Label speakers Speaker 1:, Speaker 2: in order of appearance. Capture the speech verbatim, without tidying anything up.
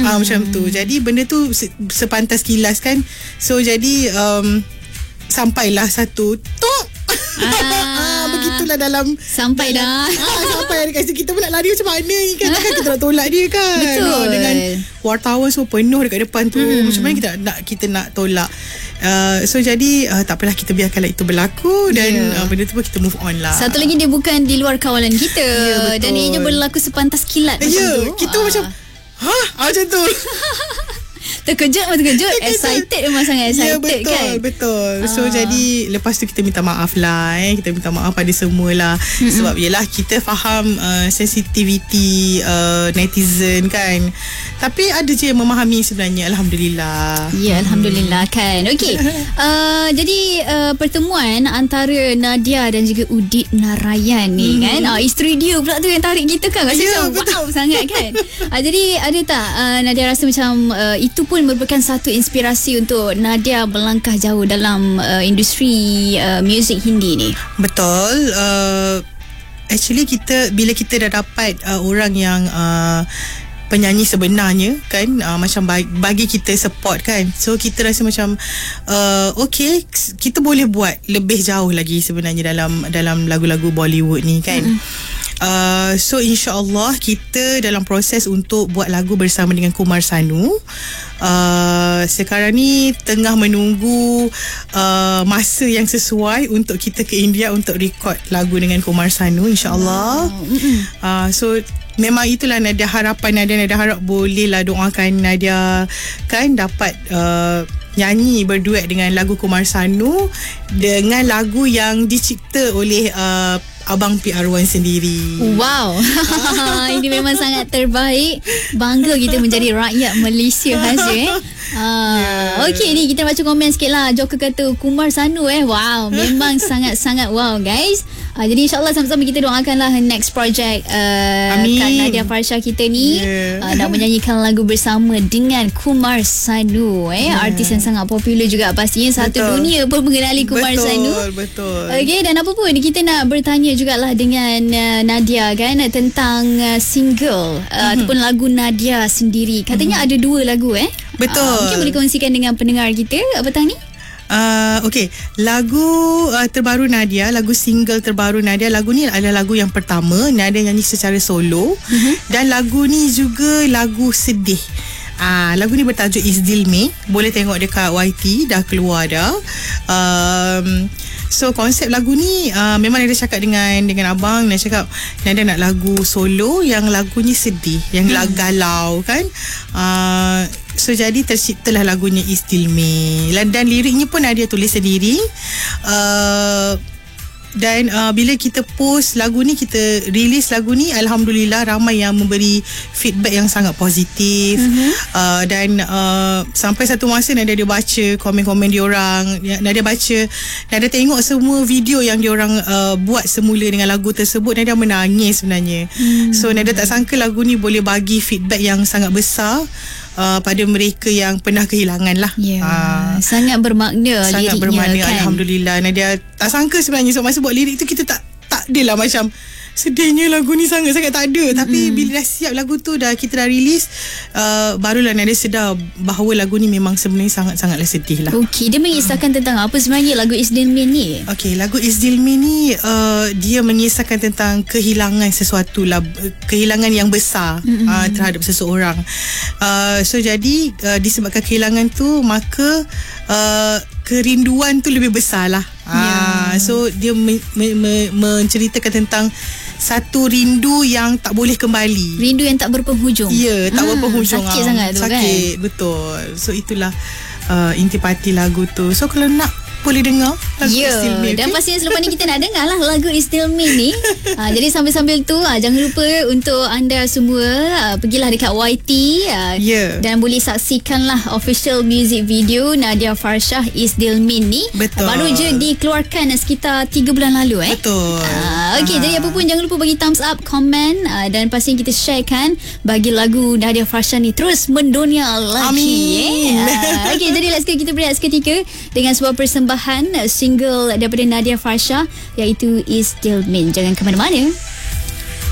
Speaker 1: ah, Macam tu. Jadi benda tu se- sepantas kilas kan. So jadi um, sampailah satu tok. Ah, begitulah dalam
Speaker 2: sampai
Speaker 1: dalam,
Speaker 2: dah.
Speaker 1: Ah, sampai dekat situ kita pun nak lari macam mana ni kan. Takkan kita nak tolak dia kan.
Speaker 2: Betul.
Speaker 1: Ah, dengan wartawan semua penuh dekat depan tu. Hmm. Macam mana kita nak kita nak tolak. Uh, so jadi uh, tak apalah, kita biarkanlah itu berlaku. Dan yeah. uh, benda tu pun kita move on lah.
Speaker 2: Satu lagi, dia bukan di luar kawalan kita.
Speaker 1: Yeah,
Speaker 2: dan ianya berlaku sepantas kilat macam
Speaker 1: yeah,
Speaker 2: tu.
Speaker 1: Kita
Speaker 2: ah.
Speaker 1: macam Hah? Macam tu.
Speaker 2: Terkejut memang terkejut, excited memang sangat excited,
Speaker 1: ya, betul,
Speaker 2: kan.
Speaker 1: Betul. So
Speaker 2: ah.
Speaker 1: jadi lepas tu kita minta maaf lah eh. Kita minta maaf pada semualah. Mm-hmm. Sebab yelah kita faham uh, sensitivity uh, netizen kan. Tapi ada je yang memahami sebenarnya. Alhamdulillah.
Speaker 2: Ya, Alhamdulillah kan. Okey. uh, jadi uh, pertemuan antara Nadia dan juga Udit Narayan ni, mm-hmm. kan. Uh, isteri dia pula tu yang tarik kita kan. Rasa
Speaker 1: ya,
Speaker 2: macam
Speaker 1: betul.
Speaker 2: wow sangat kan. uh, jadi ada tak uh, Nadia rasa macam uh, itu pun merupakan satu inspirasi untuk Nadia melangkah jauh dalam uh, industri uh, muzik Hindi ni?
Speaker 1: Betul. Uh, actually kita bila kita dah dapat uh, orang yang uh, penyanyi sebenarnya kan, uh, macam bagi, bagi kita support kan, so kita rasa macam uh, okay, kita boleh buat lebih jauh lagi sebenarnya dalam dalam lagu-lagu Bollywood ni kan. Mm-hmm. Uh, so insyaAllah kita dalam proses untuk buat lagu bersama dengan Kumar Sanu. Uh, sekarang ni tengah menunggu uh, masa yang sesuai untuk kita ke India untuk record lagu dengan Kumar Sanu, insyaAllah. uh, So memang itulah Nadia, harapan Nadia. Nadia harap bolehlah doakan Nadia kan dapat uh, nyanyi berduet dengan lagu Kumar Sanu dengan lagu yang dicipta oleh uh, Abang P R Wan sendiri.
Speaker 2: Wow. Ini memang sangat terbaik. Bangga kita menjadi rakyat Malaysia Hazir eh. Ah, yeah. Okey, ni kita baca komen sikit lah. Joker kata Kumar Sanu eh. Wow, memang sangat-sangat wow guys. Ah, jadi insyaAllah sama-sama kita doakanlah next project uh, Kak Nadia Farsha kita ni, yeah. uh, nak menyanyikan lagu bersama dengan Kumar Sanu eh. Yeah. Artis yang sangat popular juga pastinya. Satu betul. Dunia pun mengenali Kumar
Speaker 1: betul,
Speaker 2: Sanu.
Speaker 1: Betul, betul.
Speaker 2: Okey, dan apa pun kita nak bertanya jugalah dengan uh, Nadia kan tentang uh, single uh, mm-hmm. ataupun lagu Nadia sendiri. Katanya mm-hmm. ada dua lagu eh.
Speaker 1: Betul.
Speaker 2: Uh, mungkin boleh kongsikan dengan pendengar kita petang ni.
Speaker 1: Uh, okay, lagu uh, terbaru Nadia, lagu single terbaru Nadia, lagu ni adalah lagu yang pertama Nadia nyanyi secara solo. Mm-hmm. Dan lagu ni juga lagu sedih. Ah, lagu ni bertajuk Is Dil Mein. Boleh tengok dekat Y T, dah keluar dah. Um, So konsep lagu ni uh, memang Nadia cakap dengan dengan abang, Nadia cakap Nadia nak lagu solo yang lagunya sedih, yang hmm. galau kan. Uh, so jadi terciptalah lagunya Is Dil Mein. Dan liriknya pun Nadia tulis sendiri. Uh, Dan uh, bila kita post lagu ni, kita release lagu ni, Alhamdulillah ramai yang memberi feedback yang sangat positif. Mm-hmm. uh, Dan uh, sampai satu masa Nadia dia baca komen-komen diorang, Nadia baca, Nadia tengok semua video yang diorang uh, buat semula dengan lagu tersebut. Nadia menangis sebenarnya. Mm-hmm. So Nadia tak sangka lagu ni boleh bagi feedback yang sangat besar Uh, pada mereka yang pernah kehilangan lah.
Speaker 2: Yeah. Uh, sangat bermakna
Speaker 1: sangat
Speaker 2: liriknya
Speaker 1: bermakna,
Speaker 2: kan?
Speaker 1: Alhamdulillah. Nadia tak sangka sebenarnya. So masa buat lirik tu kita tak tak adalah macam sedihnya lagu ni sangat-sangat tak ada. Mm-hmm. Tapi bila dah siap lagu tu, dah kita dah release, uh, barulah Nadia sedar bahawa lagu ni memang sebenarnya sangat-sangatlah sedih lah.
Speaker 2: Okey, dia mengisahkan hmm. tentang apa sebenarnya lagu Is Dil Mein ni?
Speaker 1: Okey, lagu Is Dil Mein ni uh, dia mengisahkan tentang kehilangan sesuatu lah, kehilangan yang besar mm-hmm. uh, terhadap seseorang. Uh, so jadi uh, disebabkan kehilangan tu, maka uh, kerinduan tu lebih besar lah. Yeah. Uh, so dia me- me- me- menceritakan tentang satu rindu yang tak boleh kembali.
Speaker 2: Rindu yang tak berpenghujung.
Speaker 1: Ya, tak ha, berpenghujung.
Speaker 2: Sakit ah. sangat tu
Speaker 1: sakit,
Speaker 2: kan.
Speaker 1: Sakit, betul. So itulah uh, intipati lagu tu. So kalau nak, boleh dengar lagu
Speaker 2: yeah.
Speaker 1: Is Dil Mein.
Speaker 2: Dan pastinya selepas ni kita nak dengar lah lagu Is Dil Mein ni. ha, Jadi sambil-sambil tu ha, jangan lupa untuk anda semua ha, pergilah dekat Y T ha,
Speaker 1: yeah.
Speaker 2: dan boleh saksikan lah official music video Nadia Farsha Is Dil Mein ni.
Speaker 1: Betul.
Speaker 2: ha, Baru je dikeluarkan sekitar tiga bulan lalu eh.
Speaker 1: Betul.
Speaker 2: ha, Okey, ha. Jadi apa pun jangan lupa bagi thumbs up, komen ha, dan pastinya kita sharekan bagi lagu Nadia Farsha ni terus mendunia lagi.
Speaker 1: Amin.
Speaker 2: eh. ha, Okey, jadi let's go, kita berehat seketika dengan sebuah persembahan single daripada Nadia Farsha iaitu Is Dil Mein. Jangan ke mana-mana.